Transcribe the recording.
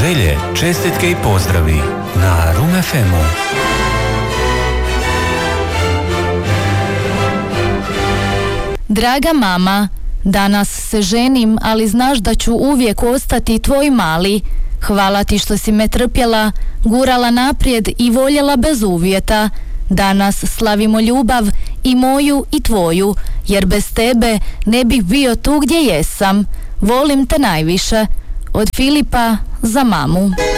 Želje, čestitke i pozdravi na Room FM-u. Draga mama, danas se ženim, ali znaš da ću uvijek ostati tvoj mali. Hvala ti što si me trpjela, gurala naprijed i voljela bez uvjeta. Danas slavimo ljubav i moju i tvoju, jer bez tebe ne bih bio tu gdje jesam. Volim te najviše. Od Filipa za mamu.